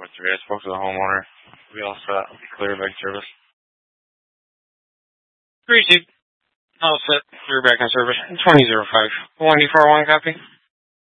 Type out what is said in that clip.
I spoke to the homeowner. We all set. Clear bag service. Received. All set. Clear back on service. 2005. 1441 copy.